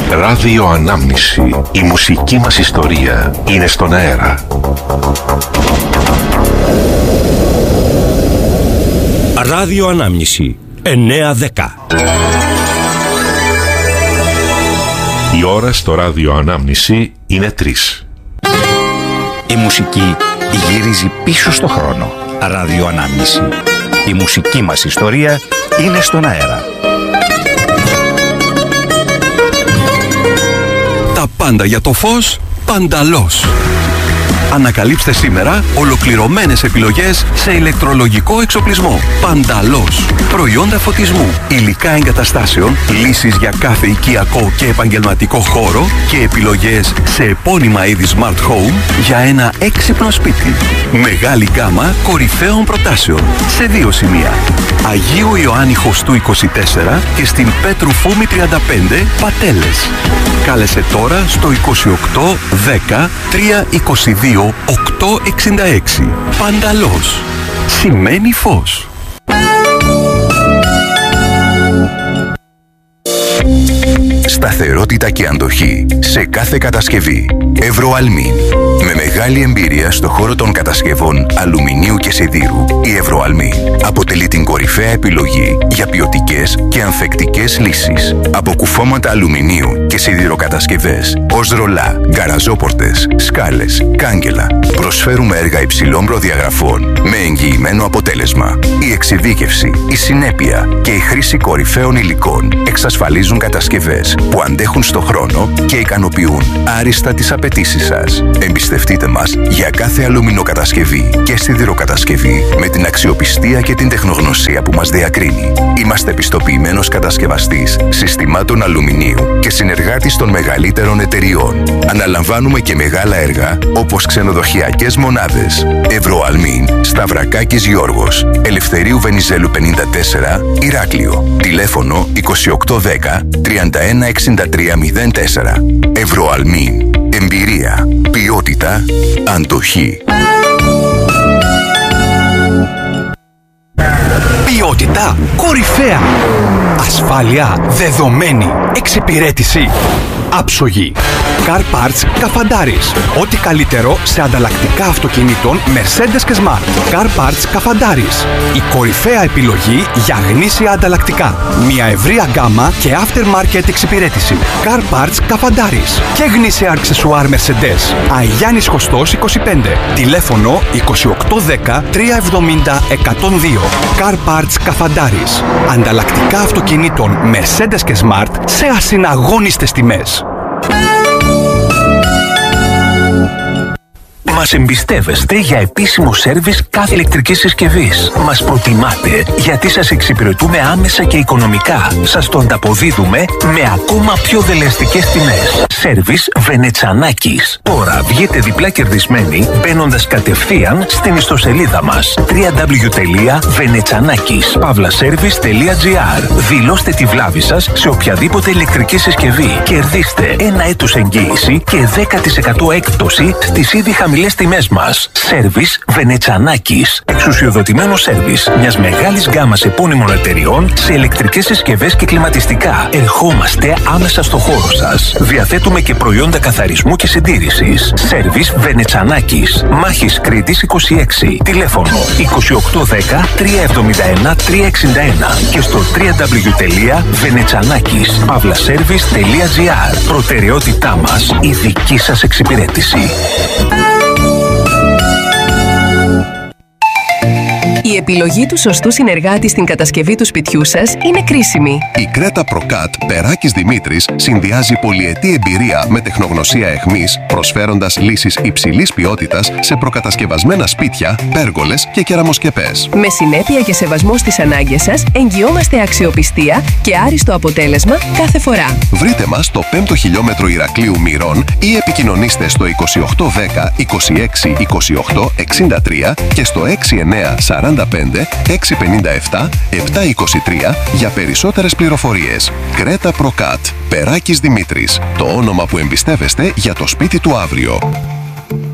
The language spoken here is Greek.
Ράδιο Ανάμνηση. Η μουσική μας ιστορία είναι στον αέρα. Ράδιο Ανάμνηση 9-10. Η ώρα στο Ράδιο Ανάμνηση είναι 3. Η μουσική γυρίζει πίσω στο χρόνο. Ράδιο Ανάμνηση. Η μουσική μας ιστορία είναι στον αέρα. Τα πάντα για το φως, Πανταλός. Ανακαλύψτε σήμερα ολοκληρωμένες επιλογές σε ηλεκτρολογικό εξοπλισμό. Πανταλός. Προϊόντα φωτισμού, υλικά εγκαταστάσεων, λύσεις για κάθε οικιακό και επαγγελματικό χώρο και επιλογές σε επώνυμα είδη Smart Home για ένα έξυπνο σπίτι. Μεγάλη γκάμα κορυφαίων προτάσεων σε 2 σημεία. Αγίου Ιωάννη Χωστού 24 και στην Πέτρου Φούμη 35 Πατέλες. Κάλεσε τώρα στο 28 10 322 866. Πανταλός. Σημαίνει φως. Σταθερότητα και αντοχή σε κάθε κατασκευή. Ευρωαλμίν. Με μεγάλη εμπειρία στο χώρο των κατασκευών αλουμινίου και σιδήρου, η Ευρωαλμίν αποτελεί την κορυφαία επιλογή για ποιοτικές και ανθεκτικές λύσεις. Από κουφώματα αλουμινίου και σιδηροκατασκευές ως ρολά, γκαραζόπορτες, σκάλες, κάγκελα, προσφέρουμε έργα υψηλών προδιαγραφών με εγγυημένο αποτέλεσμα. Η εξειδίκευση, η συνέπεια και η χρήση κορυφαίων υλικών εξασφαλίζουν κατασκευές που αντέχουν στο χρόνο και ικανοποιούν άριστα τις απαιτήσεις σας. Εμπιστευτείτε μας για κάθε αλουμινοκατασκευή και σιδηροκατασκευή με την αξιοπιστία και την τεχνογνωσία που μας διακρίνει. Είμαστε πιστοποιημένος κατασκευαστής συστημάτων αλουμινίου και συνεργάτης των μεγαλύτερων εταιριών. Αναλαμβάνουμε και μεγάλα έργα όπως ξενοδοχειακές μονάδες. Ευρωαλμίν, Σταυρακάκης Γιώργος, Ελευθερίου Βενιζέλου 54, Ηράκλειο. Τηλέφωνο 2810 316304. Ευρωαλμίν. Εμπειρία, ποιότητα, αντοχή. Ποιότητα κορυφαία. Ασφάλεια δεδομένη. Εξυπηρέτηση άψογη. Car Parts Καφαντάρης. Ό,τι καλύτερο σε ανταλλακτικά αυτοκινήτων Mercedes και Smart. Car Parts Καφαντάρης. Η κορυφαία επιλογή για γνήσια ανταλλακτικά. Μια ευρεία γκάμα και aftermarket εξυπηρέτηση. Car Parts Καφαντάρης. Και γνήσια αξεσουάρ Mercedes. Αγιάννης Χωστός 25. Τηλέφωνο 2810 370 102. Car Parts Καφαντάρης. Ανταλλακτικά αυτοκινήτων Mercedes και Smart σε ασυναγώνιστες τιμές. Μας εμπιστεύεστε για επίσημο σέρβις κάθε ηλεκτρικής συσκευής. Μας προτιμάτε γιατί σας εξυπηρετούμε άμεσα και οικονομικά. Σας το ανταποδίδουμε με ακόμα πιο δελεαστικές τιμές. Σέρβις Βενετσανάκης. Τώρα βγείτε διπλά κερδισμένοι μπαίνοντας κατευθείαν στην ιστοσελίδα μας www.venetsanakis.gr. Δηλώστε τη βλάβη σας σε οποιαδήποτε ηλεκτρική συσκευή. Κερδίστε 1 έτος εγγύηση και 10% έκπτωση στις ήδη χαμηλές τιμές μας. Σέρβις Βενετσανάκης. Εξουσιοδοτημένο σέρβις μιας μεγάλης γκάμας επώνυμων εταιριών σε ηλεκτρικές συσκευές και κλιματιστικά. Ερχόμαστε άμεσα στο χώρο σας. Διαθέτουμε και προϊόντα καθαρισμού και συντήρησης. Σέρβις Βενετσανάκης. Μάχης Κρήτης 26. Τηλέφωνο 2810 371 361 και στο www.venetsanakis.gr. Προτεραιότητά μας η δική σας εξυπηρέτηση. Η επιλογή του σωστού συνεργάτη στην κατασκευή του σπιτιού σας είναι κρίσιμη. Η Κρέτα Προκάτ Περάκης Δημήτρης συνδυάζει πολυετή εμπειρία με τεχνογνωσία εχμής, προσφέροντας λύσεις υψηλής ποιότητας σε προκατασκευασμένα σπίτια, πέργολες και κεραμοσκεπές. Με συνέπεια και σεβασμό στις ανάγκες σας, εγγυόμαστε αξιοπιστία και άριστο αποτέλεσμα κάθε φορά. Βρείτε μας στο 5ο χιλιόμετρο Ηρακλείου Μυρών ή επικοινωνήστε στο 2810 26 28 63 και στο 69 45 657 723 για περισσότερες πληροφορίες. Κρέτα Προκάτ Περάκης Δημήτρης. Το όνομα που εμπιστεύεστε για το σπίτι του αύριο.